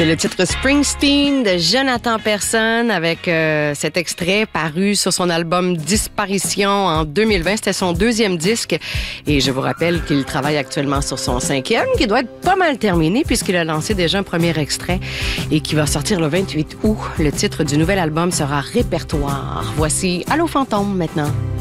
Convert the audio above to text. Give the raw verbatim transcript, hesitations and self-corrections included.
C'est le titre Springsteen de Jonathan Persson avec euh, cet extrait paru sur son album Disparition en deux mille vingt. C'était son deuxième disque et je vous rappelle qu'il travaille actuellement sur son cinquième qui doit être pas mal terminé puisqu'il a lancé déjà un premier extrait et qui va sortir le vingt-huit août. Le titre du nouvel album sera Répertoire. Voici Allô Fantôme maintenant.